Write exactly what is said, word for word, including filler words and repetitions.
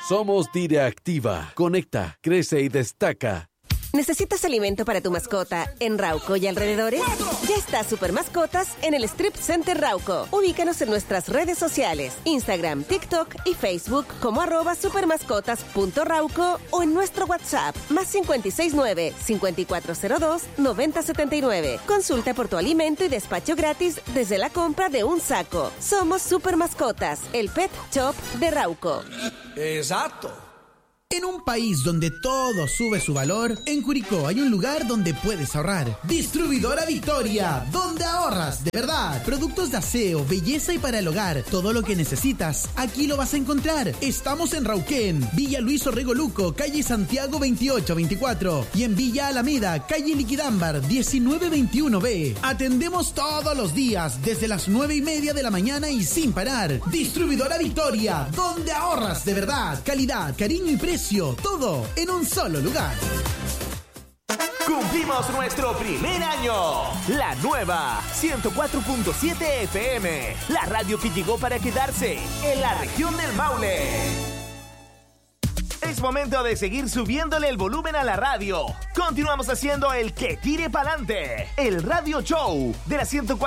Somos Direactiva. Conecta, crece y destaca. ¿Necesitas alimento para tu mascota en Rauco y alrededores? Ya está Super Mascotas en el Strip Center Rauco. Ubícanos en nuestras redes sociales, Instagram, TikTok y Facebook como arroba supermascotas.rauco o en nuestro WhatsApp, más cinco seis nueve, cinco cuatro cero dos, nueve cero siete nueve. Consulta por tu alimento y despacho gratis desde la compra de un saco. Somos Super Mascotas, el pet shop de Rauco. Exacto. En un país donde todo sube su valor, en Curicó hay un lugar donde puedes ahorrar. Distribuidora Victoria, donde ahorras de verdad. Productos de aseo, belleza y para el hogar. Todo lo que necesitas, aquí lo vas a encontrar. Estamos en Rauquén, Villa Luis Orrego Luco, calle Santiago veintiocho veinticuatro. Y en Villa Alameda, calle Liquidámbar diecinueve veintiuno B. Atendemos todos los días, desde las nueve y media de la mañana y sin parar. Distribuidora Victoria, donde ahorras de verdad. Calidad, cariño y precio. Todo en un solo lugar. Cumplimos nuestro primer año. La nueva ciento cuatro punto siete F M. La radio que llegó para quedarse en la región del Maule. Es momento de seguir subiéndole el volumen a la radio. Continuamos haciendo el que tire pa'lante. El radio show de la ciento cuatro.